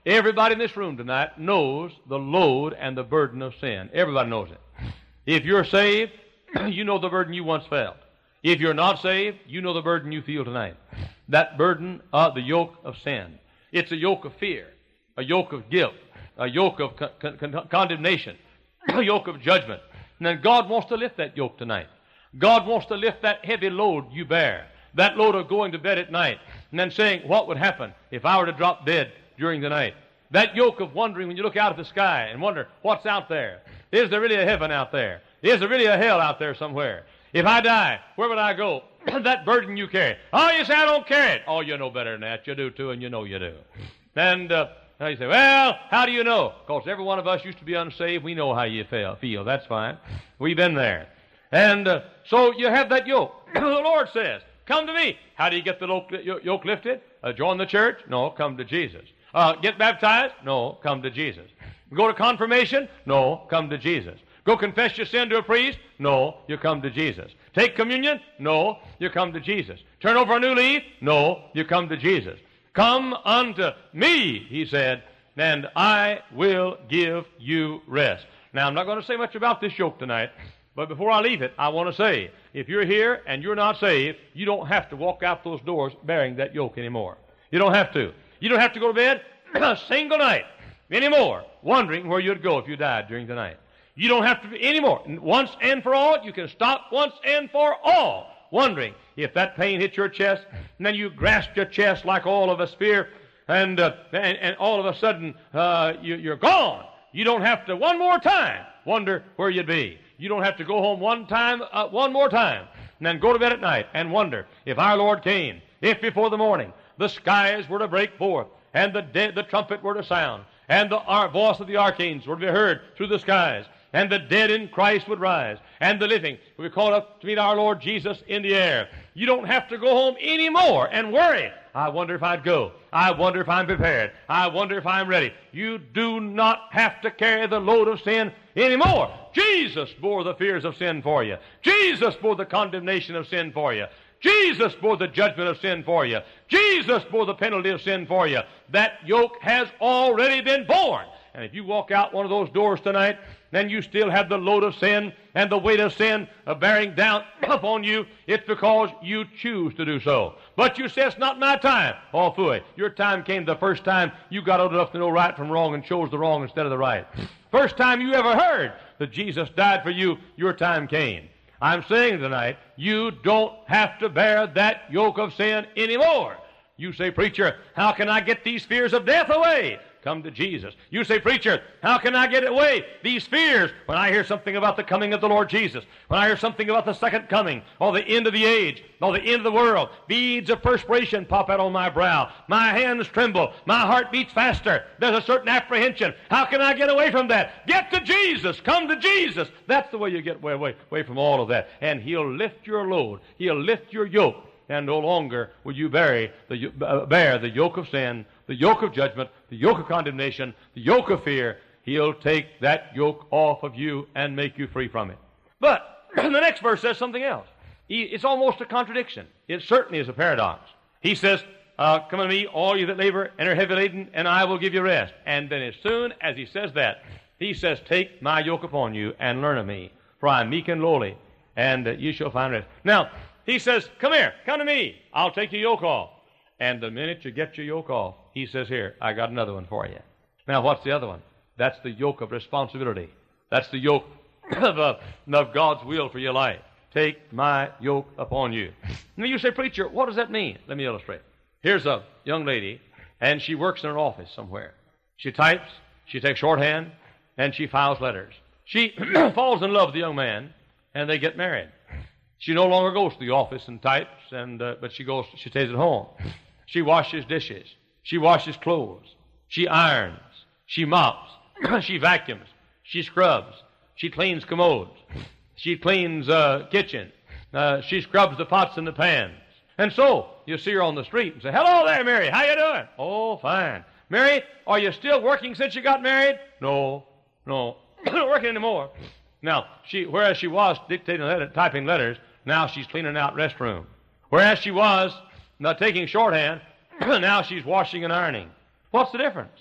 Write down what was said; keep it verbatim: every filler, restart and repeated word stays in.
Everybody in this room tonight knows the load and the burden of sin. Everybody knows it. If you're saved, you know the burden you once felt. If you're not saved, you know the burden you feel tonight. That burden of the yoke of sin. It's a yoke of fear, a yoke of guilt, a yoke of con- con- condemnation, a yoke of judgment. And then God wants to lift that yoke tonight. God wants to lift that heavy load you bear, that load of going to bed at night, and then saying, what would happen if I were to drop dead during the night? That yoke of wondering when you look out at the sky and wonder, what's out there? Is there really a heaven out there? Is there really a hell out there somewhere? If I die, where would I go? That burden you carry. Oh, you say I don't carry it. Oh, you know better than that. You do too, and you know you do. And uh, now you say, well, how do you know? Because every one of us used to be unsaved. We know how you feel. feel. That's fine. We've been there. And uh, so you have that yoke. The Lord says, come to me. How do you get the yoke lifted? Uh, join the church? No, come to Jesus. Uh, get baptized? No, come to Jesus. Go to confirmation? No, come to Jesus. Go confess your sin to a priest? No, you come to Jesus. Take communion? No, you come to Jesus. Turn over a new leaf? No, you come to Jesus. Come unto me, he said, and I will give you rest. Now, I'm not going to say much about this yoke tonight, but before I leave it, I want to say, if you're here and you're not saved, you don't have to walk out those doors bearing that yoke anymore. You don't have to. You don't have to go to bed a single night anymore, wondering where you'd go if you died during the night. You don't have to be anymore. Once and for all, you can stop once and for all wondering if that pain hit your chest, and then you grasp your chest like all of us fear, and uh, and, and all of a sudden uh, you, you're gone. You don't have to one more time wonder where you'd be. You don't have to go home one time, uh, one more time, and then go to bed at night and wonder if our Lord came, if before the morning the skies were to break forth, and the de- the trumpet were to sound, and the ar- voice of the archangels were to be heard through the skies, and the dead in Christ would rise, and the living would be called up to meet our Lord Jesus in the air. You don't have to go home anymore and worry. I wonder if I'd go. I wonder if I'm prepared. I wonder if I'm ready. You do not have to carry the load of sin anymore. Jesus bore the fears of sin for you. Jesus bore the condemnation of sin for you. Jesus bore the judgment of sin for you. Jesus bore the penalty of sin for you. That yoke has already been borne. And if you walk out one of those doors tonight, then you still have the load of sin and the weight of sin uh, bearing down upon you. It's because you choose to do so. But you say, it's not my time. Oh, phooey. Your time came the first time you got old enough to know right from wrong and chose the wrong instead of the right. First time you ever heard that Jesus died for you, your time came. I'm saying tonight, you don't have to bear that yoke of sin anymore. You say, preacher, how can I get these fears of death away? Come to Jesus. You say, preacher, how can I get away these fears when I hear something about the coming of the Lord Jesus, when I hear something about the second coming, or the end of the age, or the end of the world? Beads of perspiration pop out on my brow. My hands tremble. My heart beats faster. There's a certain apprehension. How can I get away from that? Get to Jesus. Come to Jesus. That's the way you get away, away, away from all of that. And He'll lift your load. He'll lift your yoke. And no longer will you bear the, uh, bear the yoke of sin, the yoke of judgment, the yoke of condemnation, the yoke of fear. He'll take that yoke off of you and make you free from it. But the next verse says something else. He, it's almost a contradiction. It certainly is a paradox. He says, uh, come unto me, all you that labor and are heavy laden, and I will give you rest. And then as soon as he says that, he says, take my yoke upon you and learn of me, for I am meek and lowly, and uh, you shall find rest. Now, he says, come here, come to me. I'll take your yoke off. And the minute you get your yoke off, he says, here, I got another one for you. Now, what's the other one? That's the yoke of responsibility. That's the yoke of, uh, of God's will for your life. Take my yoke upon you. Now, you say, preacher, what does that mean? Let me illustrate. Here's a young lady, and she works in an office somewhere. She types, she takes shorthand, and she files letters. She falls in love with the young man, and they get married. She no longer goes to the office and types, and uh, but she goes. She stays at home. She washes dishes. She washes clothes. She irons. She mops. She vacuums. She scrubs. She cleans commodes. She cleans uh, kitchen. Uh, she scrubs the pots and the pans. And so you see her on the street and say, "Hello there, Mary. How you doing?" "Oh, fine." "Mary, are you still working since you got married?" "No, no, not working anymore." Now, she, whereas she was dictating, letter, typing letters, now she's cleaning out restroom. Whereas she was now taking shorthand, now she's washing and ironing. What's the difference?